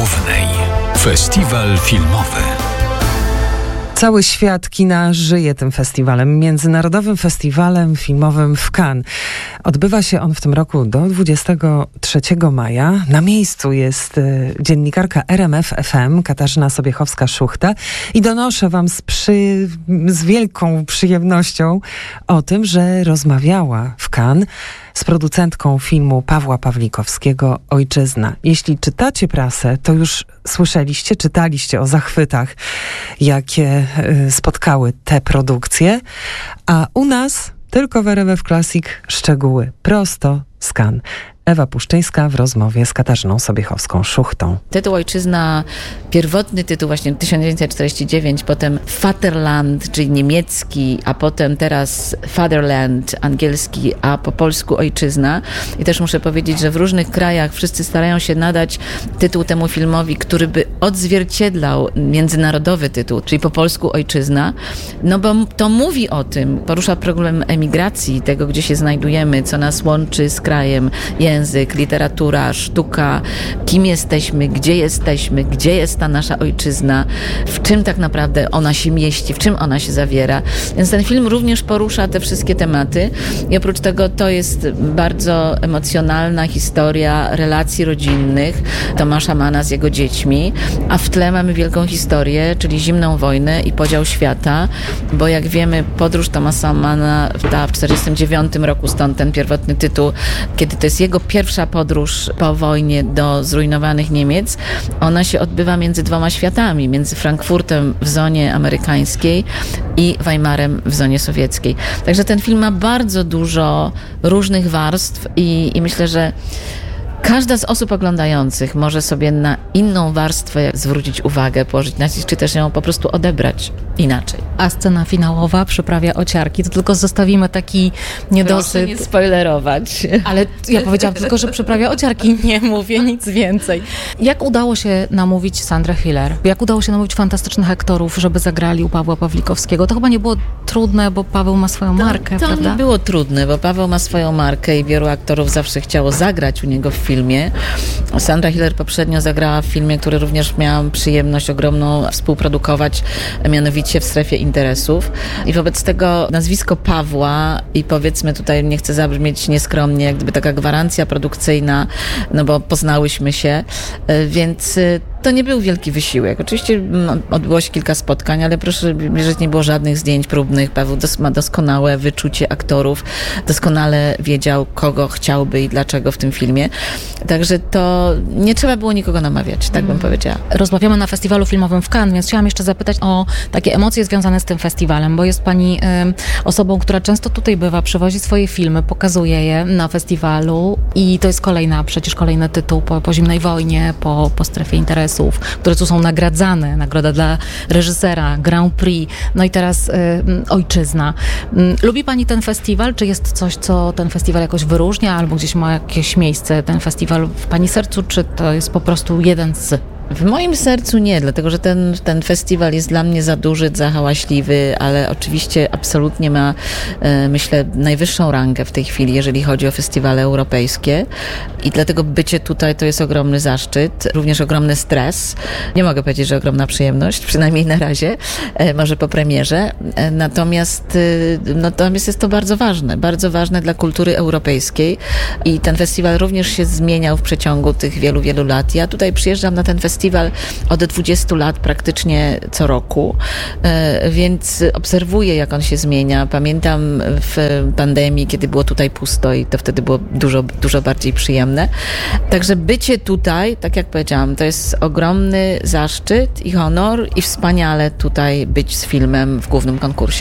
Głównej. Festiwal filmowy. Cały świat kina żyje tym festiwalem, Międzynarodowym Festiwalem Filmowym w Cannes. Odbywa się on w tym roku do 23 maja. Na miejscu jest dziennikarka RMF FM Katarzyna Sobiechowska-Szuchta i donoszę wam z wielką przyjemnością o tym, że rozmawiała w Cannes z producentką filmu Pawła Pawlikowskiego Ojczyzna. Jeśli czytacie prasę, to już słyszeliście, czytaliście o zachwytach, jakie spotkały te produkcje, a u nas tylko w RMF Classic szczegóły prosto z Cannes. Ewa Puszczyńska w rozmowie z Katarzyną Sobiechowską-Szuchtą. Tytuł Ojczyzna, pierwotny tytuł właśnie 1949, potem Vaterland, czyli niemiecki, a potem teraz Fatherland, angielski, a po polsku Ojczyzna. I też muszę powiedzieć, że w różnych krajach wszyscy starają się nadać tytuł temu filmowi, który by odzwierciedlał międzynarodowy tytuł, czyli po polsku Ojczyzna. No bo to mówi o tym, porusza problem emigracji, tego gdzie się znajdujemy, co nas łączy z krajem, język, literatura, sztuka, kim jesteśmy, gdzie jest ta nasza ojczyzna, w czym tak naprawdę ona się mieści, w czym ona się zawiera. Więc ten film również porusza te wszystkie tematy i oprócz tego to jest bardzo emocjonalna historia relacji rodzinnych Tomasza Manna z jego dziećmi, a w tle mamy wielką historię, czyli zimną wojnę i podział świata, bo jak wiemy, podróż Tomasa Manna w 1949 roku, stąd ten pierwotny tytuł, kiedy to jest jego pierwsza podróż po wojnie do zrujnowanych Niemiec, ona się odbywa między dwoma światami, między Frankfurtem w zonie amerykańskiej i Weimarem w zonie sowieckiej. Także ten film ma bardzo dużo różnych warstw i myślę, że każda z osób oglądających może sobie na inną warstwę zwrócić uwagę, położyć nacisk, czy też ją po prostu odebrać inaczej. A scena finałowa przyprawia ociarki, to tylko zostawimy taki niedosyt. Proszę nie spoilerować. Ale ja powiedziałam tylko, że przyprawia ociarki, nie mówię nic więcej. Jak udało się namówić Sandrę Hüller? Jak udało się namówić fantastycznych aktorów, żeby zagrali u Pawła Pawlikowskiego? To chyba nie było trudne, bo Paweł ma swoją markę, prawda? To nie było trudne, bo Paweł ma swoją markę i wielu aktorów zawsze chciało zagrać u niego w filmie. Sandra Hüller poprzednio zagrała w filmie, który również miałam przyjemność ogromną współprodukować, mianowicie W strefie interesów. I wobec tego nazwisko Pawła i powiedzmy tutaj, nie chcę zabrzmieć nieskromnie, jak gdyby taka gwarancja produkcyjna, no bo poznałyśmy się, więc to nie był wielki wysiłek. Oczywiście odbyło się kilka spotkań, ale proszę wierzyć, nie było żadnych zdjęć próbnych. Paweł ma doskonałe wyczucie aktorów, doskonale wiedział, kogo chciałby i dlaczego w tym filmie. Także to nie trzeba było nikogo namawiać, tak bym powiedziała. Rozmawiamy na festiwalu filmowym w Cannes, więc chciałam jeszcze zapytać o takie emocje związane z tym festiwalem, bo jest pani osobą, która często tutaj bywa, przywozi swoje filmy, pokazuje je na festiwalu i to jest przecież kolejny tytuł po Zimnej wojnie, po strefie interesów, które tu są nagradzane. Nagroda dla reżysera, Grand Prix, no i teraz Ojczyzna. Lubi pani ten festiwal? Czy jest coś, co ten festiwal jakoś wyróżnia, albo gdzieś ma jakieś miejsce ten festiwal w pani sercu, czy to jest po prostu jeden z... W moim sercu nie, dlatego że ten festiwal jest dla mnie za duży, za hałaśliwy, ale oczywiście absolutnie ma, myślę, najwyższą rangę w tej chwili, jeżeli chodzi o festiwale europejskie i dlatego bycie tutaj to jest ogromny zaszczyt, również ogromny stres. Nie mogę powiedzieć, że ogromna przyjemność, przynajmniej na razie, może po premierze. Natomiast jest to bardzo ważne dla kultury europejskiej i ten festiwal również się zmieniał w przeciągu tych wielu, wielu lat. Ja tutaj przyjeżdżam na ten festiwal od 20 lat praktycznie co roku, więc obserwuję, jak on się zmienia. Pamiętam w pandemii, kiedy było tutaj pusto i to wtedy było dużo bardziej przyjemne. Także bycie tutaj, tak jak powiedziałam, to jest ogromny zaszczyt i honor i wspaniale tutaj być z filmem w głównym konkursie.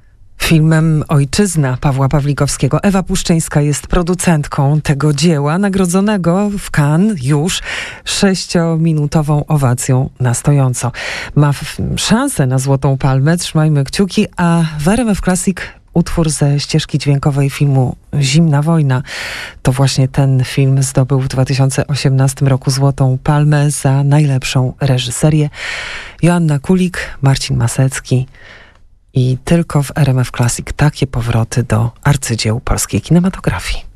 Filmem Ojczyzna Pawła Pawlikowskiego. Ewa Puszczyńska jest producentką tego dzieła, nagrodzonego w Cannes już 6-minutową owacją na stojąco. Ma szansę na Złotą Palmę, trzymajmy kciuki, a w RMF Classic utwór ze ścieżki dźwiękowej filmu Zimna wojna. To właśnie ten film zdobył w 2018 roku Złotą Palmę za najlepszą reżyserię. Joanna Kulik, Marcin Masecki. I tylko w RMF Classic takie powroty do arcydzieł polskiej kinematografii.